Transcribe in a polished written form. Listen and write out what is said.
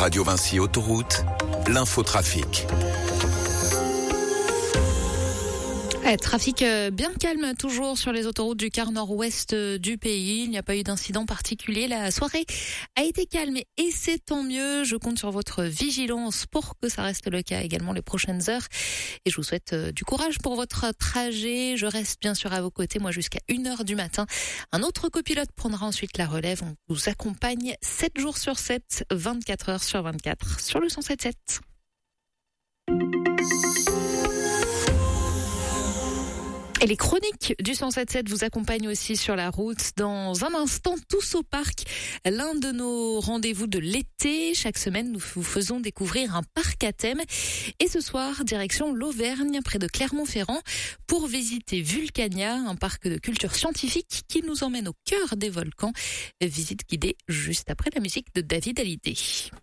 Radio Vinci Autoroute, l'infotrafic. Trafic bien calme toujours sur les autoroutes du quart nord-ouest du pays. Il n'y a pas eu d'incident particulier. La soirée a été calme et c'est tant mieux. Je compte sur votre vigilance pour que ça reste le cas également les prochaines heures. Et je vous souhaite du courage pour votre trajet. Je reste bien sûr à vos côtés, moi jusqu'à 1h du matin. Un autre copilote prendra ensuite la relève. On vous accompagne 7 jours sur 7, 24 heures sur 24 sur le 107.7. Et les chroniques du 107.7 vous accompagnent aussi sur la route. Dans un instant, tous au parc, l'un de nos rendez-vous de l'été. Chaque semaine, nous vous faisons découvrir un parc à thème. Et ce soir, direction l'Auvergne, près de Clermont-Ferrand, pour visiter Vulcania, un parc de culture scientifique qui nous emmène au cœur des volcans. Visite guidée juste après la musique de David Hallyday.